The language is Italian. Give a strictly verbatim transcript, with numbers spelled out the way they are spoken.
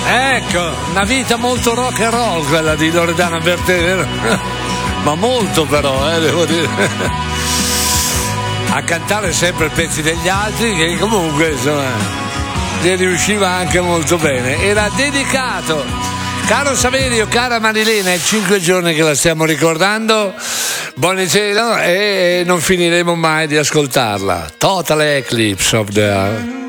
Ecco, una vita molto rock and roll quella di Loredana Bertè, ma molto però, eh, devo dire. A cantare sempre pezzi degli altri che comunque insomma gli riusciva anche molto bene. Era dedicato, caro Saverio, cara Marilena, è cinque giorni che la stiamo ricordando. Buonasera, e non finiremo mai di ascoltarla. Total Eclipse of the Heart.